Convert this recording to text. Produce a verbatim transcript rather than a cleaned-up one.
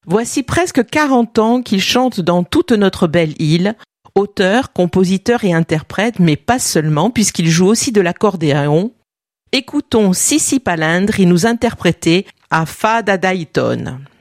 Voici presque quarante ans qu'il chante dans toute notre belle île, auteur, compositeur et interprète, mais pas seulement, puisqu'il joue aussi de l'accordéon. Écoutons Sissi Palandri nous interpréter à Fa Dadaïton.